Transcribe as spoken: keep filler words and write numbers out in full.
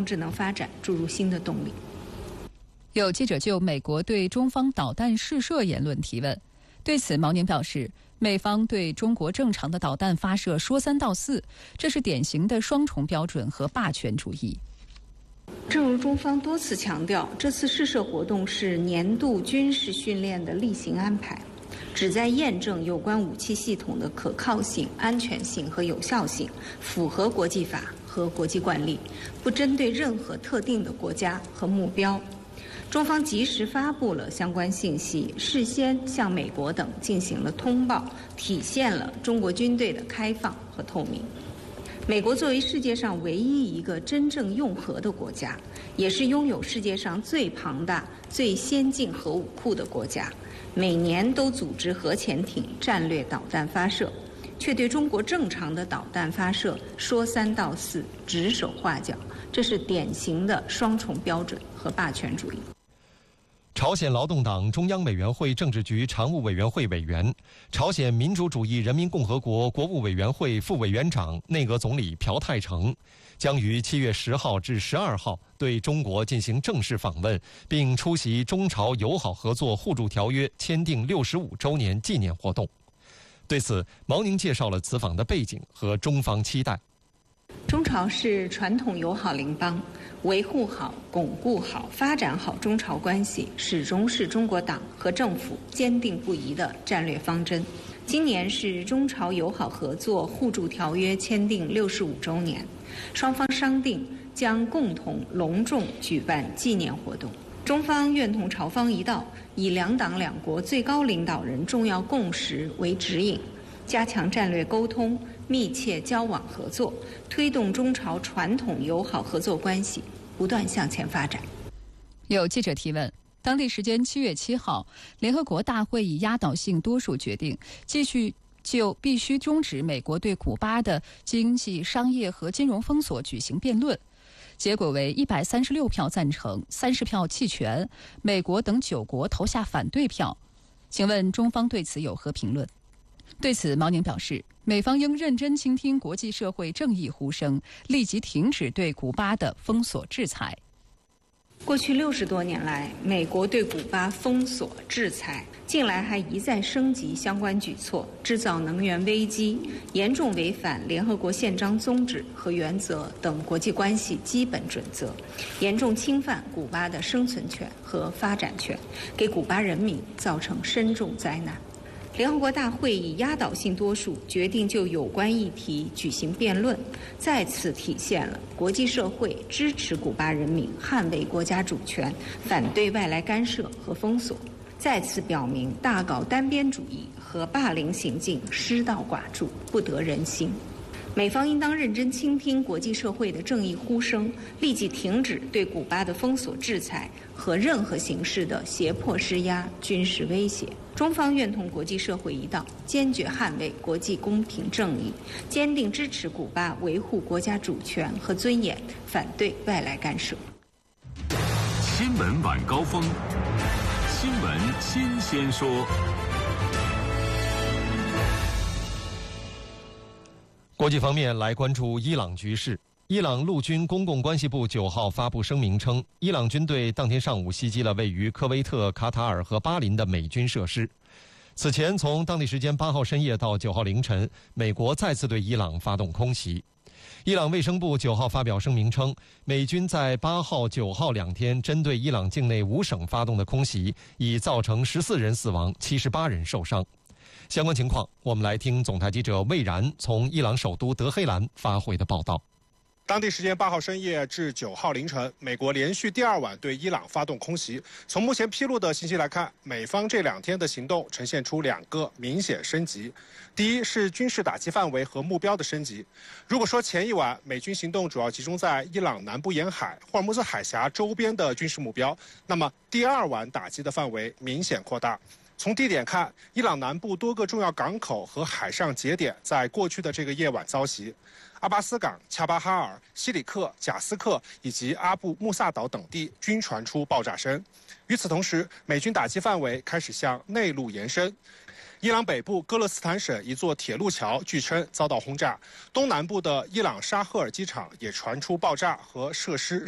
工智能发展注入新的动力。 有记者就美国对中方导弹试射言论提问，对此毛宁表示，美方对中国正常的导弹发射说三道四，这是典型的双重标准和霸权主义。 正如中方多次强调，这次试射活动是年度军事训练的例行安排，旨在验证有关武器系统的可靠性、安全性和有效性，符合国际法和国际惯例，不针对任何特定的国家和目标。中方及时发布了相关信息，事先向美国等进行了通报，体现了中国军队的开放和透明。美国作为世界上唯一一个真正用核的国家，也是拥有世界上最庞大、最先进核武库的国家，每年都组织核潜艇战略导弹发射，却对中国正常的导弹发射说三道四、指手画脚，这是典型的双重标准和霸权主义。 朝鲜劳动党中央委员会政治局常务委员会委员、朝鲜民主主义人民共和国国务委员会副委员长、内阁总理朴泰成将于七月十号至十二号对中国进行正式访问，并出席中朝友好合作互助条约签订六十五周年纪念活动。对此，毛宁介绍了此访的背景和中方期待。 中朝是传统友好邻邦，维护好、巩固好、发展好中朝关系，始终是中国党和政府坚定不移的战略方针。今年是中朝友好合作互助条约签订六十五周年，双方商定将共同隆重举办纪念活动。中方愿同朝方一道，以两党两国最高领导人重要共识为指引，加强战略沟通，密切交往合作，推动中朝传统友好合作关系不断向前发展。 有记者提问，当地时间七月七号，联合国大会以压倒性多数决定，继续就必须终止美国对古巴的经济、商业和金融封锁举行辩论。结果为一百三十六票赞成，三十票弃权，美国等九国投下反对票。请问中方对此有何评论？对此，毛宁表示，美方应认真倾听国际社会正义呼声，立即停止对古巴的封锁制裁。 过去六十多年来，美国对古巴封锁制裁，近来还一再升级相关举措，制造能源危机，严重违反联合国宪章宗旨和原则等国际关系基本准则，严重侵犯古巴的生存权和发展权，给古巴人民造成深重灾难。联合国大会以压倒性多数决定就有关议题举行辩论，再次体现了国际社会支持古巴人民捍卫国家主权，反对外来干涉和封锁，再次表明大搞单边主义和霸凌行径失道寡助，不得人心。美方应当认真倾听国际社会的正义呼声，立即停止对古巴的封锁制裁和任何形式的胁迫施压、军事威胁。中方愿同国际社会一道，坚决捍卫国际公平正义，坚定支持古巴维护国家主权和尊严，反对外来干涉。 新闻晚高峰，新闻新鲜说。 国际方面来关注伊朗局势。伊朗陆军公共关系部九号发布声明称，伊朗军队当天上午袭击了位于科威特、卡塔尔和巴林的美军设施。此前，从当地时间八号深夜到九号凌晨，美国再次对伊朗发动空袭。伊朗卫生部九号发表声明称，美军在八号、九号两天针对伊朗境内五省发动的空袭，已造成十四人死亡、七十八人受伤。相关情况，我们来听总台记者魏然从伊朗首都德黑兰发回的报道。 当地时间八号深夜至九号凌晨，美国连续第二晚对伊朗发动空袭。从目前披露的信息来看，美方这两天的行动呈现出两个明显升级。第一是军事打击范围和目标的升级。如果说前一晚美军行动主要集中在伊朗南部沿海、霍尔木兹海峡周边的军事目标，那么第二晚打击的范围明显扩大。从地点看，伊朗南部多个重要港口和海上节点在过去的这个夜晚遭袭。阿巴斯港、恰巴哈尔、西里克、贾斯克以及阿布穆萨岛等地均传出爆炸声。与此同时，美军打击范围开始向内陆延伸。伊朗北部戈勒斯坦省一座铁路桥据称遭到轰炸，东南部的伊朗沙赫尔机场也传出爆炸和设施